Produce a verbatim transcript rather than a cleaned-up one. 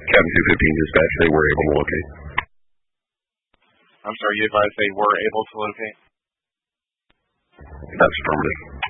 Cabin two fifteen dispatch, they were able to locate. I'm sorry, you advised they were able to locate? That's affirmative.